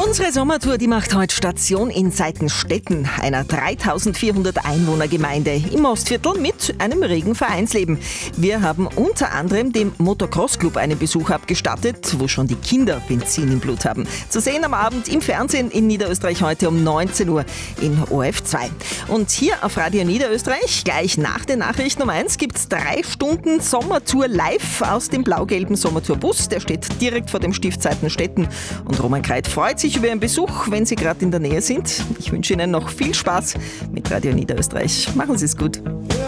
Unsere Sommertour, die macht heute Station in Seitenstetten, einer 3400 Einwohnergemeinde im Ostviertel mit einem regen Vereinsleben. Wir haben unter anderem dem Motocross-Club einen Besuch abgestattet, wo schon die Kinder Benzin im Blut haben. Zu sehen am Abend im Fernsehen in Niederösterreich heute um 19 Uhr in ORF2. Und hier auf Radio Niederösterreich, gleich nach den Nachrichten um 1, gibt es 3 Stunden Sommertour live aus dem blau-gelben Sommertourbus. Der steht direkt vor dem Stift Seitenstetten. Und Roman Kreit freut sich über Ihren Besuch, wenn Sie gerade in der Nähe sind. Ich wünsche Ihnen noch viel Spaß mit Radio Niederösterreich. Machen Sie es gut.